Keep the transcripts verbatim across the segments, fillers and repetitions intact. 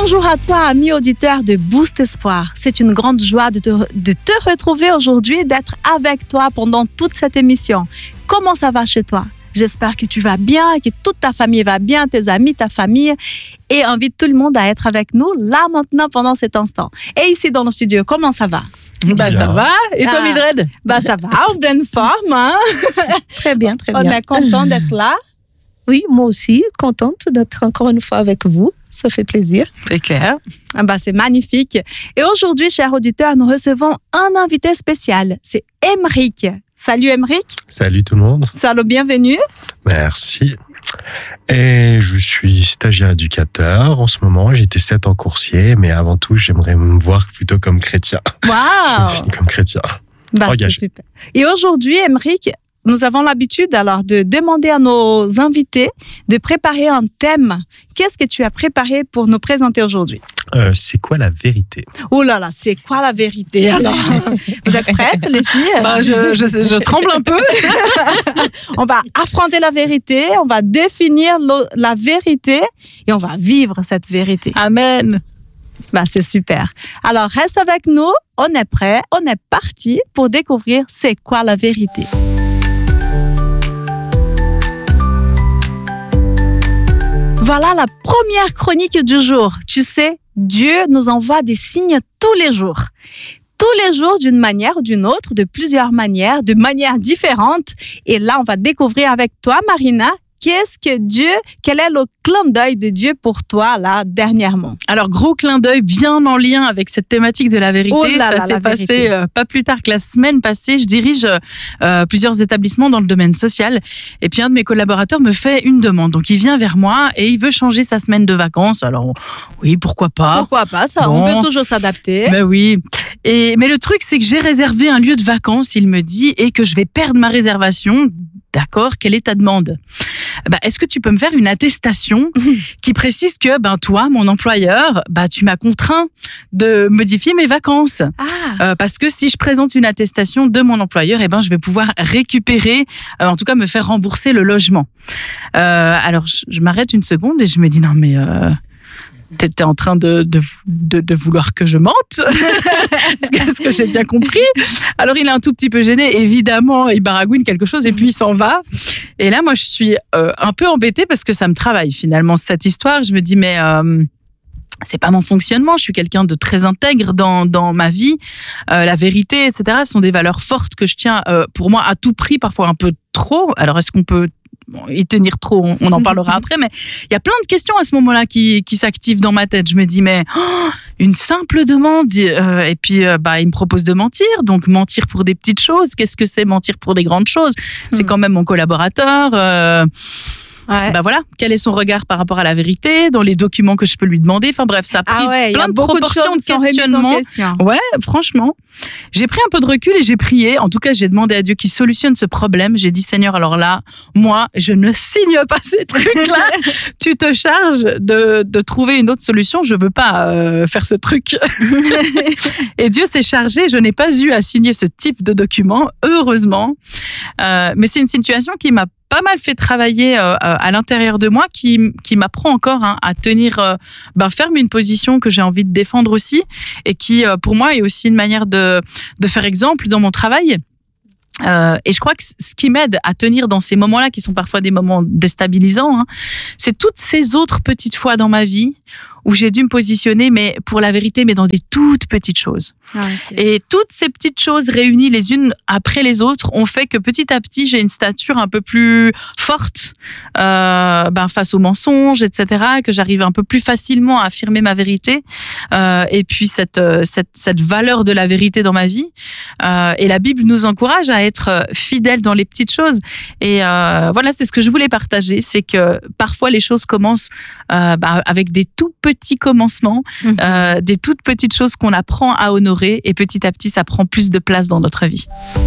Bonjour à toi, ami auditeur de Boost Espoir. C'est une grande joie de te, de te retrouver aujourd'hui et d'être avec toi pendant toute cette émission. Comment ça va chez toi? J'espère que tu vas bien, que toute ta famille va bien, tes amis, ta famille. Et invite tout le monde à être avec nous là maintenant pendant cet instant. Et ici dans le studio, comment ça va? Bah ça va. Et toi, ah, Mildred? Bah ça va, en pleine forme. Hein? Très bien, très On bien. On est content d'être là. Oui, moi aussi, contente d'être encore une fois avec vous. Ça fait plaisir. C'est clair. Ah bah, c'est magnifique. Et aujourd'hui, chers auditeurs, nous recevons un invité spécial. C'est Aymeric. Salut Aymeric. Salut tout le monde. Salut, bienvenue. Merci. Et je suis stagiaire éducateur en ce moment. J'étais sept ans coursier, mais avant tout, j'aimerais me voir plutôt comme chrétien. Waouh. Je me finis comme chrétien. Bah, c'est super. Et aujourd'hui, Aymeric, nous avons l'habitude alors de demander à nos invités de préparer un thème. Qu'est-ce que tu as préparé pour nous présenter aujourd'hui? euh, C'est quoi la vérité? Oh là là, c'est quoi la vérité alors? Vous êtes prêtes, les filles? Bah, je, je, je tremble un peu. On va affronter la vérité, on va définir le, la vérité et on va vivre cette vérité. Amen. Bah, c'est super. Alors, reste avec nous, on est prêts, on est parti pour découvrir c'est quoi la vérité. Voilà la première chronique du jour. Tu sais, Dieu nous envoie des signes tous les jours. Tous les jours, d'une manière ou d'une autre, de plusieurs manières, de manières différentes. Et là, on va découvrir avec toi, Marina, qu'est-ce que Dieu, quel est le clin d'œil de Dieu pour toi, là, dernièrement? Alors, gros clin d'œil bien en lien avec cette thématique de la vérité. Oh là Ça là, s'est la passé vérité. euh, pas plus tard que la semaine passée. Je dirige euh, plusieurs établissements dans le domaine social. Et puis, un de mes collaborateurs me fait une demande. Donc, il vient vers moi et il veut changer sa semaine de vacances. Alors, oui, pourquoi pas? Pourquoi pas, ça, Bon. on peut toujours s'adapter. Ben oui. Et, mais le truc, c'est que j'ai réservé un lieu de vacances, il me dit, et que je vais perdre ma réservation. D'accord, quelle est ta demande? Bah, est-ce que tu peux me faire une attestation qui précise que ben, toi, mon employeur, bah, tu m'as contraint de modifier mes vacances? Ah. Euh, parce que si je présente une attestation de mon employeur, eh ben, je vais pouvoir récupérer, euh, en tout cas me faire rembourser le logement. Euh, alors, je, je m'arrête une seconde et je me dis non mais... Euh, T'étais en train de, de, de, de vouloir que je mente. Est-ce que, est-ce que j'ai bien compris? Alors, il est un tout petit peu gêné. Évidemment, il baragouine quelque chose et puis il s'en va. Et là, moi, je suis euh, un peu embêtée parce que ça me travaille finalement, cette histoire. Je me dis, mais... Euh, c'est pas mon fonctionnement, je suis quelqu'un de très intègre dans, dans ma vie. Euh, la vérité, et cetera, ce sont des valeurs fortes que je tiens euh, pour moi à tout prix, parfois un peu trop. Alors, est-ce qu'on peut y tenir trop? On, on en parlera après, mais il y a plein de questions à ce moment-là qui, qui s'activent dans ma tête. Je me dis, mais oh, une simple demande, euh, et puis euh, bah, il me propose de mentir, donc mentir pour des petites choses. Qu'est-ce que c'est mentir pour des grandes choses? C'est quand même mon collaborateur. Euh, Ouais. Bah voilà, quel est son regard par rapport à la vérité dans les documents que je peux lui demander. Enfin bref, ça a pris Ah ouais, plein de proportions de, de questionnement. Ouais, franchement, j'ai pris un peu de recul et j'ai prié. En tout cas, j'ai demandé à Dieu qu'il solutionne ce problème. J'ai dit, Seigneur, alors là, moi, je ne signe pas ces trucs-là. Tu te charges de, de trouver une autre solution. Je veux pas euh, faire ce truc. Et Dieu s'est chargé. Je n'ai pas eu à signer ce type de document, heureusement. Euh, mais c'est une situation qui m'a pas mal fait travailler euh, à l'intérieur de moi, qui, qui m'apprend encore hein, à tenir euh, ben, ferme une position que j'ai envie de défendre aussi, et qui, euh, pour moi, est aussi une manière de, de faire exemple dans mon travail. Euh, et je crois que ce qui m'aide à tenir dans ces moments-là, qui sont parfois des moments déstabilisants, hein, c'est toutes ces autres petites fois dans ma vie où j'ai dû me positionner, mais pour la vérité, mais dans des toutes petites choses. Ah, okay. Et toutes ces petites choses réunies les unes après les autres ont fait que petit à petit, j'ai une stature un peu plus forte euh, ben, face aux mensonges, et cetera, que j'arrive un peu plus facilement à affirmer ma vérité. Euh, et puis cette, cette, cette valeur de la vérité dans ma vie. Euh, et la Bible nous encourage à être fidèles dans les petites choses. Et euh, voilà, c'est ce que je voulais partager, c'est que parfois les choses commencent euh, ben, avec des tout petits petits commencements, mmh. euh, des toutes petites choses qu'on apprend à honorer, et petit à petit, ça prend plus de place dans notre vie.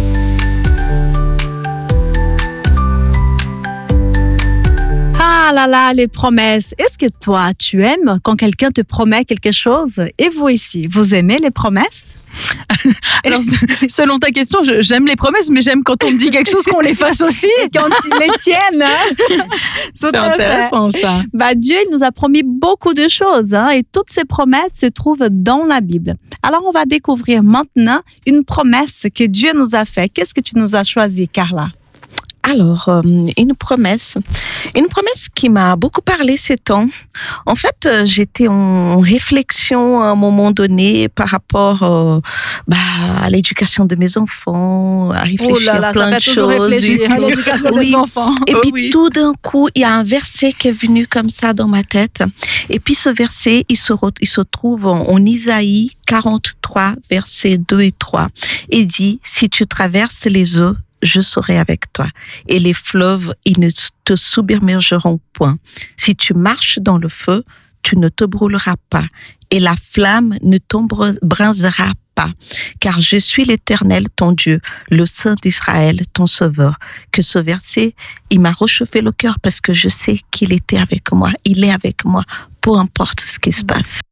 Ah là là, les promesses. Est-ce que toi, tu aimes quand quelqu'un te promet quelque chose? Et vous ici, vous aimez les promesses? Alors, selon ta question, je, j'aime les promesses, mais j'aime quand on me dit quelque chose qu'on les fasse aussi. Quand ils les tiennent. Hein? C'est intéressant, ça. Bah, Dieu il nous a promis beaucoup de choses hein, et toutes ces promesses se trouvent dans la Bible. Alors, on va découvrir maintenant une promesse que Dieu nous a faite. Qu'est-ce que tu nous as choisi, Carla? Alors, euh, une promesse, une promesse qui m'a beaucoup parlé ces temps. En fait, euh, j'étais en réflexion à un moment donné par rapport euh, bah, à l'éducation de mes enfants, à réfléchir Oh là là, plein ça de fait toujours choses. réfléchir à l'éducation Oui. des enfants. Et Oh puis oui. tout d'un coup, il y a un verset qui est venu comme ça dans ma tête. Et puis ce verset, il se, re- il se trouve en, en Isaïe quarante-trois, versets deux et trois. Il dit, si tu traverses les eaux, je serai avec toi. Et les fleuves, ils ne te submergeront point. Si tu marches dans le feu, tu ne te brûleras pas. Et la flamme ne t'embrasera pas. Car je suis l'Éternel, ton Dieu, le Saint d'Israël, ton Sauveur. Que ce verset, il m'a réchauffé le cœur parce que je sais qu'il était avec moi. Il est avec moi, peu importe ce qui se passe.